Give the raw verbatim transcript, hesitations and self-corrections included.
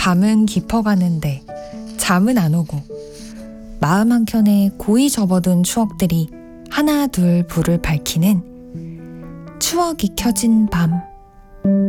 밤은 깊어가는데 잠은 안 오고 마음 한켠에 고이 접어둔 추억들이 하나 둘 불을 밝히는 추억이 켜진 밤.